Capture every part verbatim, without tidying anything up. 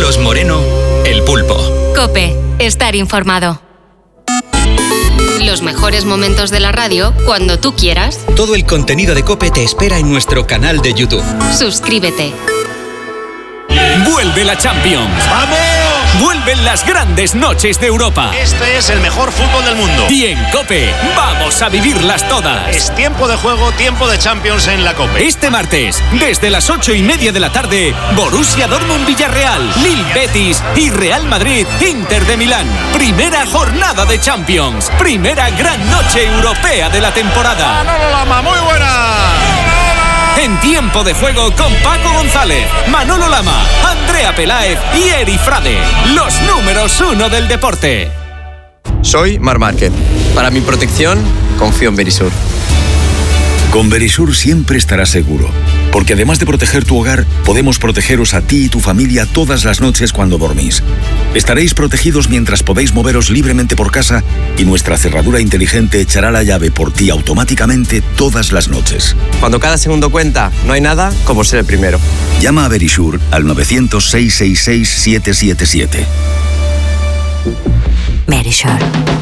Carlos Moreno, El Pulpo. COPE. Estar informado. Los mejores momentos de la radio cuando tú quieras. Todo el contenido de COPE te espera en nuestro canal de YouTube. Suscríbete. ¡Vuelve la Champions! ¡Vamos! ¡Vuelven las grandes noches de Europa! Este es el mejor fútbol del mundo. Y en COPE vamos a vivirlas todas. Es tiempo de juego, tiempo de Champions en la COPE. Este martes, desde las ocho y media de la tarde, Borussia Dortmund-Villarreal, Lille Betis y Real Madrid-Inter de Milán. Primera jornada de Champions. Primera gran noche europea de la temporada. ¡Manolo Lama, muy buena! En tiempo de juego con Paco González, Manolo Lama, Andrea Peláez y Eri Frade. Los números uno del deporte. Soy Marc Márquez. Para mi protección, confío en Verisur. Con Verisur siempre estarás seguro, porque además de proteger tu hogar, podemos protegeros a ti y tu familia todas las noches cuando dormís. Estaréis protegidos mientras podéis moveros libremente por casa y nuestra cerradura inteligente echará la llave por ti automáticamente todas las noches. Cuando cada segundo cuenta, no hay nada como ser el primero. Llama a Verisur al nueve cero cero, seis seis seis, siete siete siete. Verisur.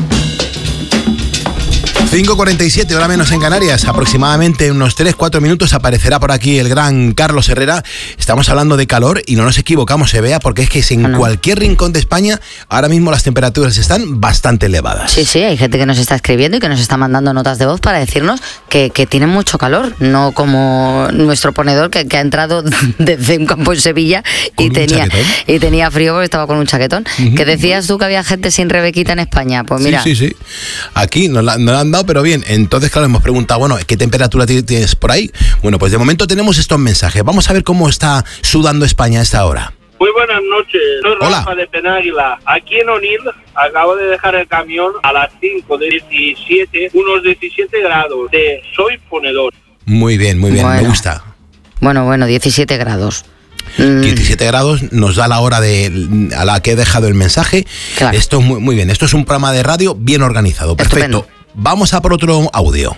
cinco cuarenta y siete, hora menos en Canarias. Aproximadamente en unos tres cuatro minutos aparecerá por aquí el gran Carlos Herrera. Estamos hablando de calor y no nos equivocamos, se vea, porque es que en no. cualquier rincón de España ahora mismo las temperaturas están bastante elevadas. Sí, sí, hay gente que nos está escribiendo y que nos está mandando notas de voz para decirnos que, que tienen mucho calor, no como nuestro ponedor que, que ha entrado desde un campo en Sevilla y tenía, y tenía frío porque estaba con un chaquetón. Uh-huh. ¿Qué decías tú que había gente sin rebequita en España? Pues mira. Sí, sí, sí. Aquí nos la, nos la han dado, pero bien. Entonces, claro, hemos preguntado, bueno, ¿qué temperatura tienes por ahí? Bueno, pues de momento tenemos estos mensajes. Vamos a ver cómo está sudando España a esta hora. Muy buenas noches, soy Hola. Rafa de Penáguila. Aquí en Onil acabo de dejar el camión a las cinco de diecisiete, unos diecisiete grados. De soy ponedor. Muy bien, muy bien, bueno. me gusta. Bueno, bueno, diecisiete grados. diecisiete grados nos da la hora de a la que he dejado el mensaje. Claro. Esto es muy, muy bien. Esto es un programa de radio bien organizado. Perfecto. Estupendo. Vamos a por otro audio.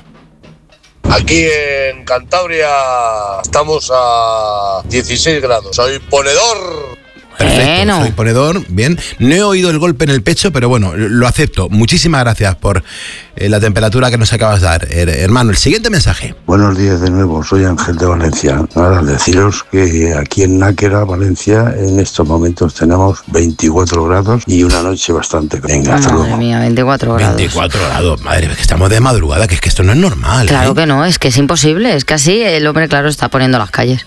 Aquí en Cantabria estamos a dieciséis grados. Soy ponedor. Perfecto, bueno. Soy ponedor, bien. No he oído el golpe en el pecho, pero bueno, lo acepto. Muchísimas gracias por eh, la temperatura que nos acabas de dar, her- hermano. El siguiente mensaje. Buenos días de nuevo, soy Ángel de Valencia. Ahora deciros que aquí en Náquera, Valencia, en estos momentos tenemos veinticuatro grados y una noche bastante. Venga, hasta Madre luego. mía, veinticuatro grados. veinticuatro grados, madre, que estamos de madrugada, que es que esto no es normal. Claro ¿eh? que no, es que es imposible. Es que así el hombre, claro, está poniendo las calles.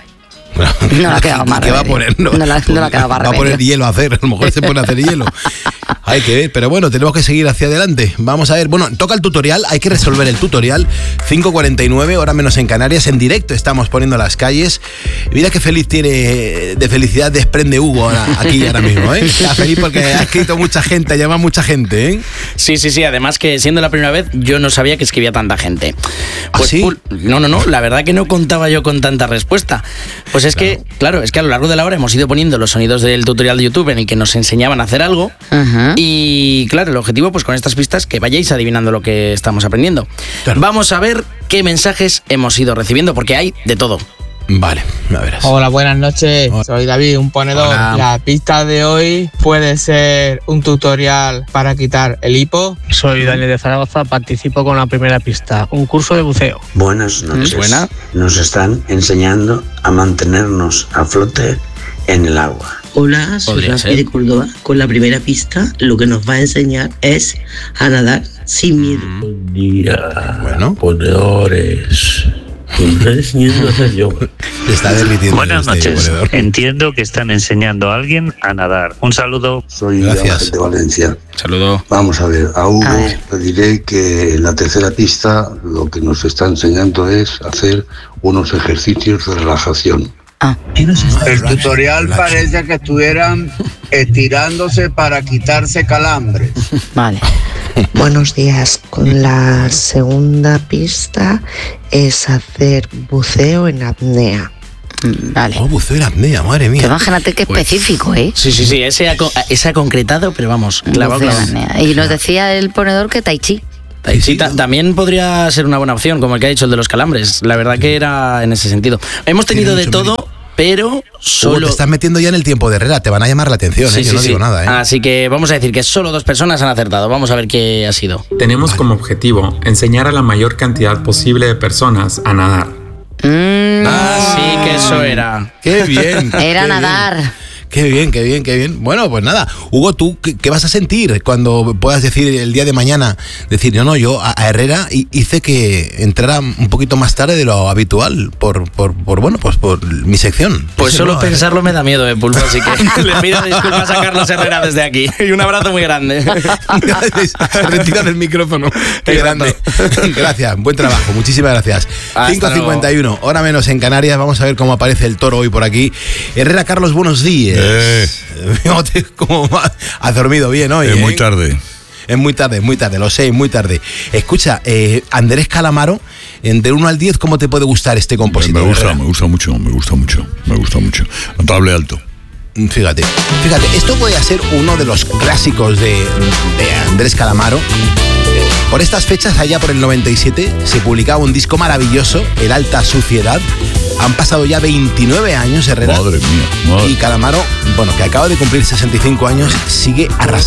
No le ha quedado más ¿Qué va a remedio. poner? No, No le ha- no le ha quedado más Va a poner remedio. hielo a hacer, a lo mejor se pone a hacer hielo. Hay que ver, pero bueno, tenemos que seguir hacia adelante. Vamos a ver, bueno, toca el tutorial, hay que resolver el tutorial. cinco cuarenta y nueve, hora menos en Canarias, en directo estamos poniendo las calles. Mira qué feliz tiene, de felicidad desprende Hugo ahora, aquí ahora mismo, ¿eh? Está feliz porque ha escrito mucha gente, ha llamado mucha gente, ¿eh? Sí, sí, sí, además que siendo la primera vez yo no sabía que escribía tanta gente. Pues, ¿Ah, sí? Pul- no, no, no, la verdad que no contaba yo con tanta respuesta. Pues es Claro. que, claro, es que a lo largo de la hora hemos ido poniendo los sonidos del tutorial de YouTube en el que nos enseñaban a hacer algo. Ajá. Y claro, el objetivo pues con estas pistas que vayáis adivinando lo que estamos aprendiendo. Claro. Vamos a ver qué mensajes hemos ido recibiendo porque hay de todo. Vale, a verás. Hola, buenas noches. Hola. Soy David, un ponedor. Hola. La pista de hoy puede ser un tutorial para quitar el hipo. Soy Daniel de Zaragoza, participo con la primera pista, un curso de buceo. Buenas noches. Buena. Nos están enseñando a mantenernos a flote en el agua. Hola, soy Podría Rafi ser. de Córdoba. Con la primera pista, lo que nos va a enseñar es a nadar sin miedo. Buen día, Bueno. ponedores. Me está enseñando a hacer yoga. Se está derritiendo. Buenas este noches. ponedor. Entiendo que están enseñando a alguien a nadar. Un saludo. Soy Gracias. Ángel de Valencia. Saludo. Vamos a ver, a Hugo A ver. le diré que en la tercera pista lo que nos está enseñando es hacer unos ejercicios de relajación. Ah. El tutorial parece que estuvieran estirándose para quitarse calambres. Vale. Buenos días. Con la segunda pista es hacer buceo en apnea. Mm, Vale. Oh, buceo en apnea, madre mía. Pero imagínate qué específico, ¿eh? Sí, sí, sí, ese ha, co- ese ha concretado, pero vamos, clavado, Buceo en clavado. apnea. Y nos decía el ponedor que Tai Chi. Tai Chi ta- también podría ser una buena opción, como el que ha dicho el de los calambres. La verdad que era en ese sentido. Hemos tenido Tiene de mucho todo, mérito. pero solo... Uh, te estás metiendo ya en el tiempo de Herrera, te van a llamar la atención, sí, ¿eh? Yo sí, no sí. digo nada, ¿eh? Así que vamos a decir que solo dos personas han acertado. Vamos a ver qué ha sido. Tenemos vale. como objetivo enseñar a la mayor cantidad posible de personas a nadar. Mm, ah, sí, que eso era. ¡Qué bien! Era qué nadar. Bien. Qué bien, qué bien, qué bien. Bueno, pues nada, Hugo, ¿tú qué, qué vas a sentir cuando puedas decir el día de mañana, decir, no, no, yo a, a Herrera hice que entrara un poquito más tarde de lo habitual por, por, por bueno, pues por mi sección? Pues Ese solo no, pensarlo eh. me da miedo, eh, Pulpo, así que le pido disculpas a Carlos Herrera desde aquí. Y un abrazo muy grande. Se retira del micrófono. Qué grande. Gracias, buen trabajo, muchísimas gracias. cinco cincuenta y uno, hora menos en Canarias, vamos a ver cómo aparece el toro hoy por aquí. Herrera, Carlos, buenos días. Eh. ¿Cómo has dormido bien hoy? Es eh? muy tarde. Es muy tarde, muy tarde, lo sé, muy tarde. Escucha, eh, Andrés Calamaro, de uno al diez, ¿cómo te puede gustar este compositor? Me gusta, me gusta mucho, me gusta mucho, me gusta mucho. Notable alto. Fíjate, fíjate, esto podría ser uno de los clásicos de, de Andrés Calamaro. Por estas fechas, allá por el noventa y siete, se publicaba un disco maravilloso, El Alta Suciedad. Han pasado ya veintinueve años, Herrera. Madre mía, madre. Y Calamaro, bueno, que acaba de cumplir sesenta y cinco años, sigue arrasando.